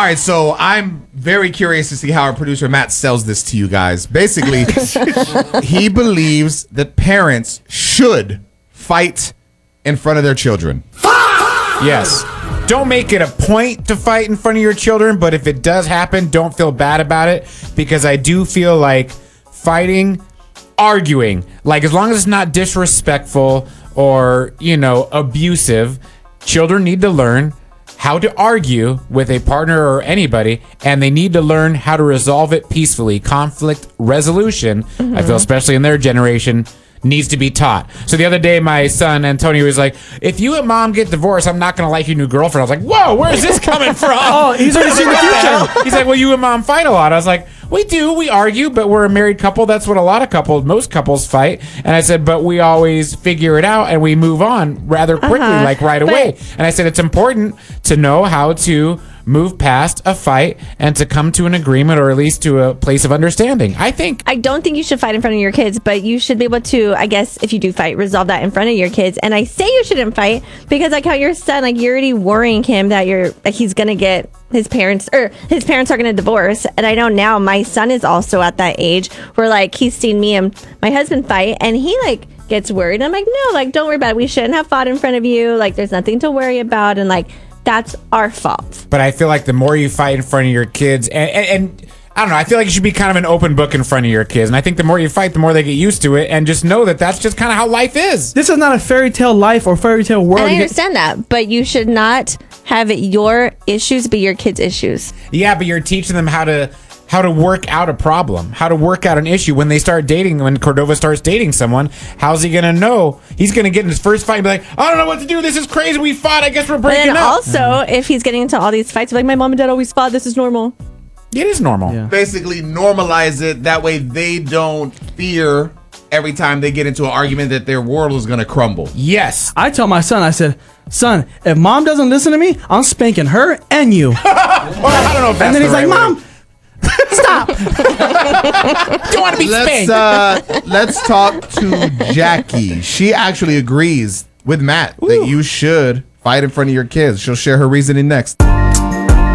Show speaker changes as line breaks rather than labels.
right, so I'm very curious to see how our producer Matt sells this to you guys. Basically, he believes that parents should fight in front of their children.
Yes. Don't make it a point to fight in front of your children, but if it does happen, don't feel bad about it, because I do feel like fighting, arguing, like as long as it's not disrespectful or, abusive, children need to learn how to argue with a partner or anybody, and they need to learn how to resolve it peacefully. Conflict resolution, I feel, especially in their generation, needs to be taught. So the other day, my son Antonio was like, "If you and mom get divorced, I'm not going to like your new girlfriend." I was like, "Whoa, where's this coming from?"
Oh, he's already seen the future.
He's like, "Well, you and mom fight a lot." I was like, "We do, we argue, but we're a married couple. That's what most couples fight." And I said, "But we always figure it out and we move on rather quickly, like right away." And I said, "It's important to know how to move past a fight and to come to an agreement, or at least to a place of understanding." I
don't think you should fight in front of your kids, but you should be able to, I guess, if you do fight, resolve that in front of your kids. And I say you shouldn't fight because, like, how your son, like, you're already worrying him that he's gonna get his parents are gonna divorce. And I know now my son is also at that age where, like, he's seen me and my husband fight, and he, like, gets worried. I'm like, no, like, don't worry about it. We shouldn't have fought in front of you. Like, there's nothing to worry about. And, like, that's our fault.
But I feel like the more you fight in front of your kids, and I don't know, I feel like you should be kind of an open book in front of your kids. And I think the more you fight, the more they get used to it, and just know that that's just kind of how life is.
This is not a fairy tale life or fairy tale world.
And I understand that, but you should not have your issues be your kids' issues.
Yeah, but you're teaching them how to work out a problem, how to work out an issue. When they start dating, when Cordova starts dating someone, how's he going to know? He's going to get in his first fight and be like, "I don't know what to do. This is crazy. We fought. I guess we're breaking up."
Also, if he's getting into all these fights, like, my mom and dad always fought. This is normal.
It is normal.
Yeah. Basically, normalize it. That way they don't fear every time they get into an argument that their world is going to crumble.
Yes.
I tell my son, I said, "Son, if mom doesn't listen to me, I'm spanking her and you."
Well, I don't know if that's
and then he's
the right
like,
way.
"Mom, stop."
Don't want to be spanked.
Let's talk to Jackie. She actually agrees with Matt that you should fight in front of your kids. She'll share her reasoning next.